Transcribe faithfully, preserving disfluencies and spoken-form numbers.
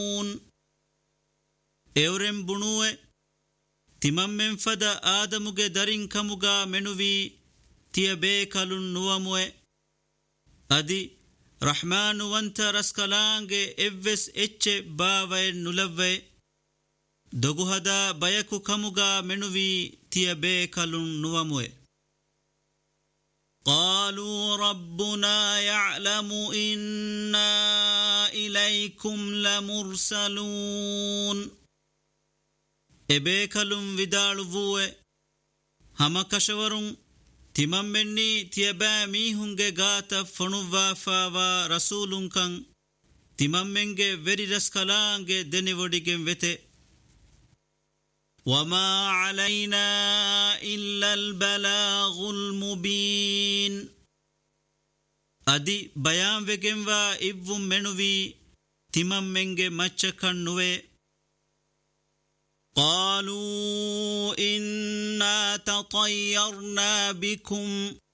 Euren bunue timammen fada Adamuge darin kamuga menuvi tiya bekalun nuwamue adi Rahmanu wanta raskalange evves ecce baavae nulavve doguhada bayaku kamuga menuvi tiya bekalun nuwamue قالوا ربنا يعلم إنا إليكم لمرسلون إبيكلم vidaluvue hama kashawarun timammenni tiyaba mihunge gata fonuva fawa rasulun kan timammenge veri raskalange denivodigen vete وما علينا إلا البلاغ المبين أدي بيان وجنوا إبوم منوي تمام منج ماتشكن نوي قالوا إنا تطيرنا بكم